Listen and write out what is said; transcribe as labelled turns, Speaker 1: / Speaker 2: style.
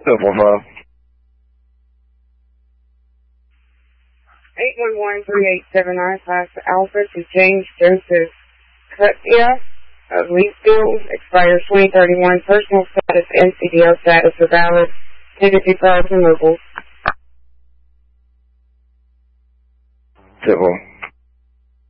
Speaker 1: 745.
Speaker 2: 811-3879, Class Alpha to James Joseph Cutya of Leesfield, expires 2031, personal status, NCDL status are valid, ticket deferred removal.
Speaker 1: 7.